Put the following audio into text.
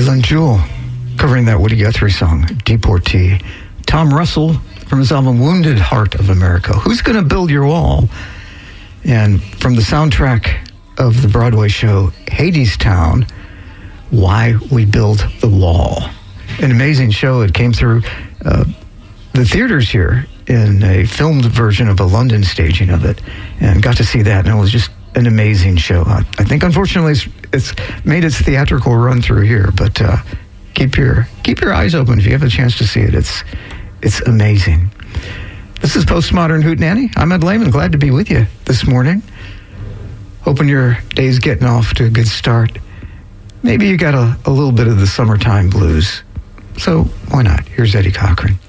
Leland Jewell covering that Woody Guthrie song, Deportee. Tom Russell from his album Wounded Heart of America, Who's Gonna Build Your Wall? And from the soundtrack of the Broadway show Hadestown, Why We Build the Wall. An amazing show. It came through the theaters here in a filmed version of a London staging of it, and got to see that, and it was just an amazing show. I think, unfortunately, it's made its theatrical run through here, but keep your eyes open if you have a chance to see it. It's amazing. This is Postmodern Hootenanny. I'm Ed Lehman, glad to be with you this morning. Hoping your day's getting off to a good start. Maybe you got a little bit of the summertime blues. So why not? Here's Eddie Cochran.